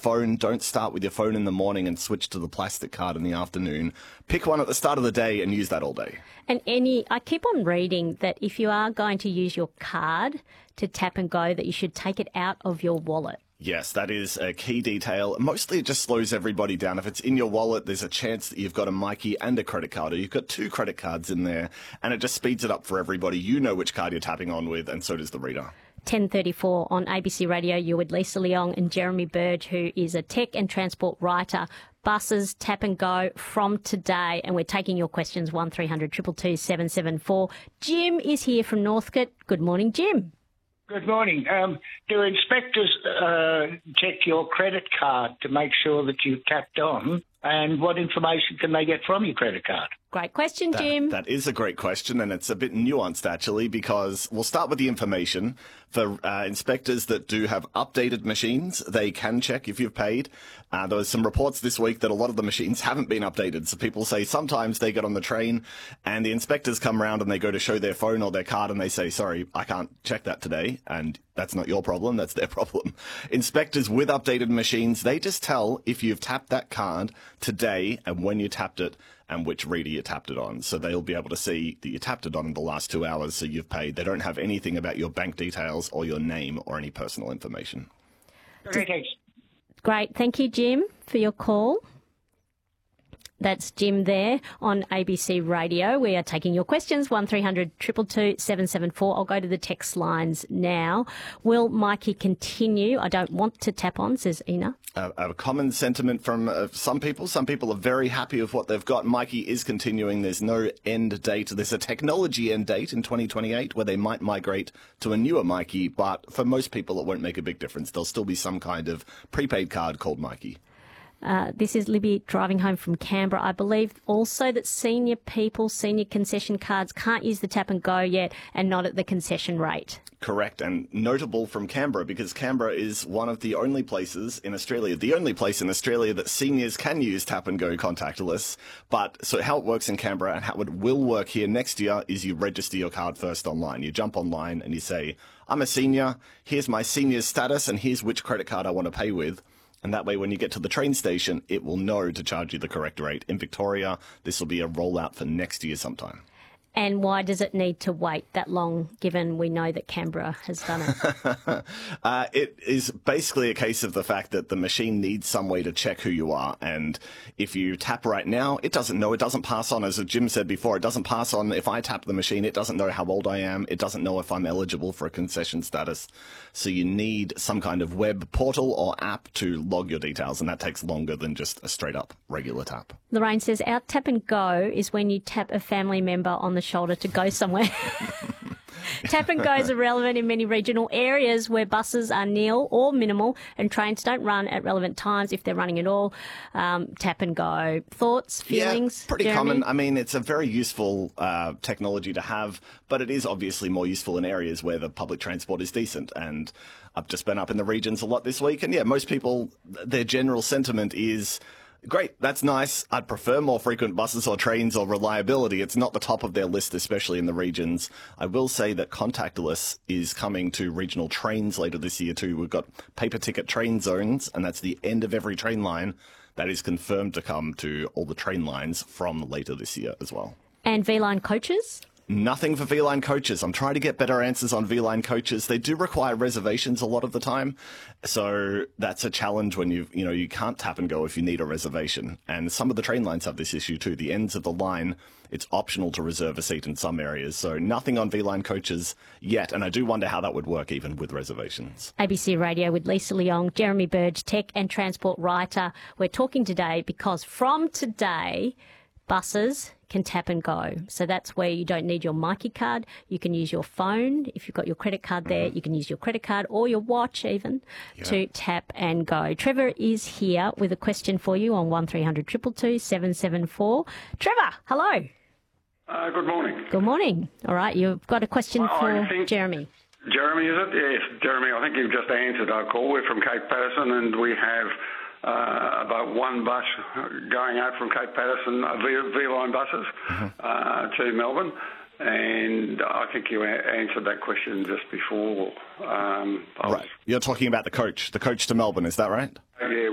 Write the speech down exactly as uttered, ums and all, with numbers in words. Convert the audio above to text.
phone. Don't start with your phone in the morning and switch to the plastic card in the afternoon. Pick one at the start of the day and use that all day. And any, I keep on reading that if you are going to use your card to tap and go, that you should take it out of your wallet. Yes, that is a key detail. Mostly it just slows everybody down. If it's in your wallet, there's a chance that you've got a Myki and a credit card, or you've got two credit cards in there, and it just speeds it up for everybody. You know which card you're tapping on with, and so does the reader. ten thirty-four on A B C Radio, you're with Lisa Leong and Jeremy Burge, who is a tech and transport writer. Buses tap and go from today, and we're taking your questions, one three hundred two two two seven seven four. Jim is here from Northcote. Good morning, Jim. Good morning. Um, do inspectors uh, check your credit card to make sure that you've tapped on? And what information can they get from your credit card? Great question, Jim. That, that is a great question, and it's a bit nuanced, actually, because we'll start with the information. For uh, inspectors that do have updated machines, they can check if you've paid. Uh, there was some reports this week that a lot of the machines haven't been updated. So people say sometimes they get on the train and the inspectors come around and they go to show their phone or their card and they say, sorry, I can't check that today. And that's not your problem. That's their problem. Inspectors with updated machines, they just tell if you've tapped that card today and when you tapped it and which reader you tapped it on. So they'll be able to see that you tapped it on in the last two hours, so you've paid. They don't have anything about your bank details or your name or any personal information. Great. Great. Thank you, Jim, for your call. That's Jim there on A B C Radio. We are taking your questions, one three hundred two two two seven seven four. I'll go to the text lines now. Will Myki continue? I don't want to tap on, says Ina. Uh, a common sentiment from uh, some people. Some people are very happy with what they've got. Myki is continuing. There's no end date. There's a technology end date in twenty twenty-eight where they might migrate to a newer Myki, but for most people it won't make a big difference. There'll still be some kind of prepaid card called Myki. Uh, this is Libby driving home from Canberra. I believe also that senior people, senior concession cards can't use the tap and go yet, and not at the concession rate. Correct, and notable from Canberra, because Canberra is one of the only places in Australia, the only place in Australia that seniors can use tap and go contactless. But so how it works in Canberra and how it will work here next year is you register your card first online. You jump online and you say, I'm a senior, here's my senior status, and here's which credit card I want to pay with. And that way, when you get to the train station, it will know to charge you the correct rate. In Victoria, this will be a rollout for next year sometime. And why does it need to wait that long, given we know that Canberra has done it? uh, it is basically a case of the fact that the machine needs some way to check who you are. And if you tap right now, it doesn't know. It doesn't pass on, as Jim said before, it doesn't pass on. If I tap the machine, it doesn't know how old I am. It doesn't know if I'm eligible for a concession status. So you need some kind of web portal or app to log your details, and that takes longer than just a straight-up regular tap. Lorraine says, our tap and go is when you tap a family member on the shoulder to go somewhere. Tap and goes are relevant in many regional areas where buses are nil or minimal and trains don't run at relevant times, if they're running at all. Um, tap and go. Thoughts, feelings? Yeah, pretty Jeremy? common. I mean, it's a very useful uh, technology to have, but it is obviously more useful in areas where the public transport is decent. And I've just been up in the regions a lot this week, and yeah, most people, their general sentiment is, great, that's nice. I'd prefer more frequent buses or trains or reliability. It's not the top of their list, especially in the regions. I will say that contactless is coming to regional trains later this year too. We've got paper ticket train zones, and that's the end of every train line. That is confirmed to come to all the train lines from later this year as well. And V-Line coaches? Nothing for V-Line coaches. I'm trying to get better answers on V-Line coaches. They do require reservations a lot of the time. So that's a challenge when you you know, you can't tap and go if you need a reservation. And some of the train lines have this issue too. The ends of the line, it's optional to reserve a seat in some areas. So nothing on V-Line coaches yet. And I do wonder how that would work even with reservations. A B C Radio with Lisa Leong, Jeremy Burge, tech and transport writer. We're talking today because from today, buses can tap and go. So that's where you don't need your Myki card. You can use your phone. If you've got your credit card there, you can use your credit card or your watch even yeah. to tap and go. Trevor is here with a question for you on one three hundred two two two seven seven four. Trevor, hello. Uh, good morning. Good morning. All right, you've got a question well, for think, Jeremy. Jeremy, is it? Yes, Jeremy, I think you've just answered our call. We're from Cape Patterson and we have Uh, about one bus going out from Cape Patterson, uh, v- V-Line buses, mm-hmm. uh, to Melbourne. And I think you a- answered that question just before. Um, right. You're talking about the coach, the coach to Melbourne, is that right? Yeah.